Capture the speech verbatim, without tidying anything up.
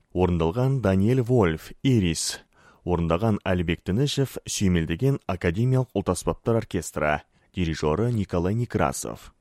Орындалған Даниэль Вольф, Ирис. Орындаған Әлібек Тінішев, сүйемелдеген Академиялық ұлт аспаптар оркестрі. Дирижері Николай Некрасов.